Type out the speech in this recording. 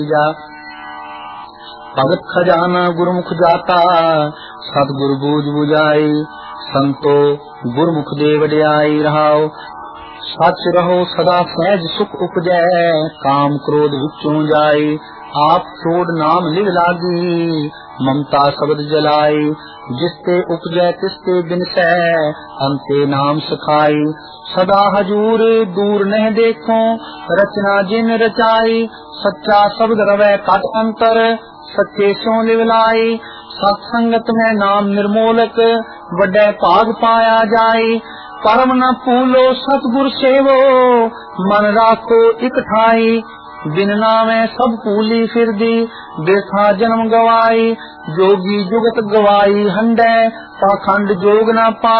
जा भगत खजाना गुरुमुख जाता, सतगुरु बूझ बुझाई, संतो गुरुमुख दे वड्याई रहाओ। सच रहो सदा सहज सुख उपजै, काम क्रोध विचों जाई, आप छोड़ नाम लिव लागी, ममता शब्द जलाई, जिसते उपजै तिसते बिनसै, अंते नाम सखाई। सदा हजूर दूर नहीं देखो, रचना जिन रचाई, सच्चा शब्द रवै कट अंतर, सच्चे सो लिव लाई। सत्संगत में नाम निर्मोलक, वड्डे भाग पाया जाई, परम न भूलो सतगुर सेवो, मन राखो इक ठाई। बिन नामे सब भूली फिरदी, बेथा जन्म गवाई, जोगी जुगत गवाई हंडै, पाखंड जोग न पा